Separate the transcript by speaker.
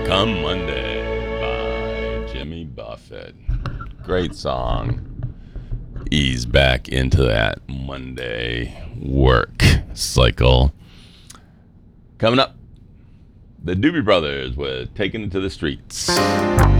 Speaker 1: Come Monday by Jimmy Buffett. Great song. Ease back into that Monday work cycle. Coming up, the Doobie Brothers with Taking It to the Streets.